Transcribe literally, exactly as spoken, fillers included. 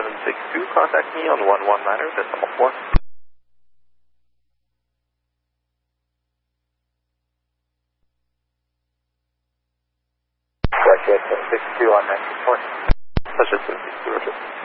seven six two, contact me on one one niner decimal four. Roger, seven six two on nine six four. Roger, seven six two, Roger.